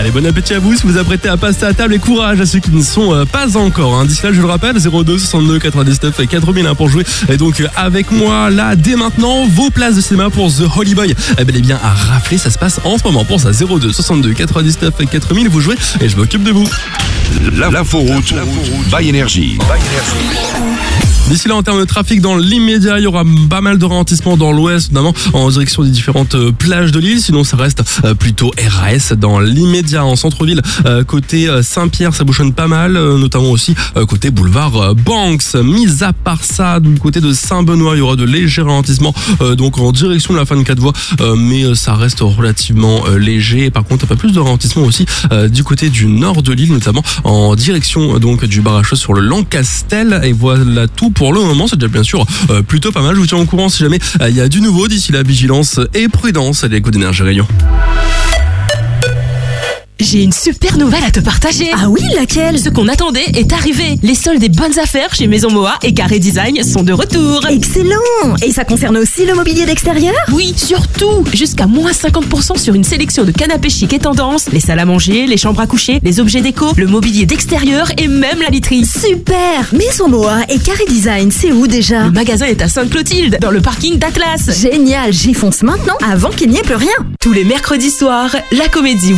Et bon appétit à vous si vous apprêtez à passer à table et courage à ceux qui ne sont pas encore. D'ici là, je le rappelle, 02 62 99 4000 pour jouer. Et donc avec moi là dès maintenant, vos places de cinéma pour The Holy Boy. Bel et bien à rafler, ça se passe en ce moment. Pour ça, 02 62 99 4000, vous jouez et je m'occupe de vous. L'inforoute by Énergie. D'ici là, en termes de trafic, dans l'immédiat, il y aura pas mal de ralentissements dans l'ouest, notamment en direction des différentes plages de l'île. Sinon, ça reste plutôt RAS dans l'immédiat. En centre-ville, côté Saint-Pierre, ça bouchonne pas mal, notamment aussi côté boulevard Banks. Mis à part ça, du côté de Saint-Benoît, il y aura de légers ralentissements donc en direction de la fin de 4 voies, mais ça reste relativement léger. Et par contre, un peu plus de ralentissements aussi du côté du nord de l'île, notamment en direction donc du bar à chaud sur le Lancastel. Et voilà tout pour le moment, c'est déjà bien sûr plutôt pas mal. Je vous tiens au courant si jamais il y a du nouveau. D'ici là, vigilance et prudence à l'écoute d'Énergie Rayon. J'ai une super nouvelle à te partager. Ah oui, laquelle? Ce qu'on attendait est arrivé. Les soldes des bonnes affaires chez Maison Moa et Carré Design sont de retour. Excellent! Et ça concerne aussi le mobilier d'extérieur? Oui, surtout. Jusqu'à moins 50% sur une sélection de canapés chic et tendance, les salles à manger, les chambres à coucher, les objets déco, le mobilier d'extérieur et même la literie. Super! Maison Moa et Carré Design, c'est où déjà? Le magasin est à Sainte-Clotilde, dans le parking d'Atlas. Génial, j'y fonce maintenant avant qu'il n'y ait plus rien. Tous les mercredis soirs, la comédie